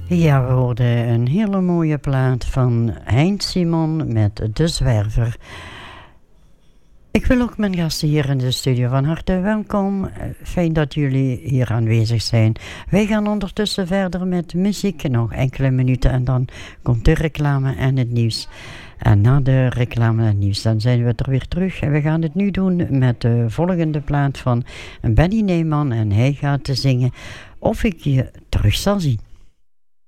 Ja, we hoorden een hele mooie plaat van Hein Simon met De Zwerver. Ik wil ook mijn gasten hier in de studio van harte welkom. Fijn dat jullie hier aanwezig zijn. Wij gaan ondertussen verder met muziek, nog enkele minuten en dan komt de reclame en het nieuws. En na de reclame en het nieuws, dan zijn we er weer terug. En we gaan het nu doen met de volgende plaat van Benny Neyman en hij gaat zingen Of ik je terug zal zien.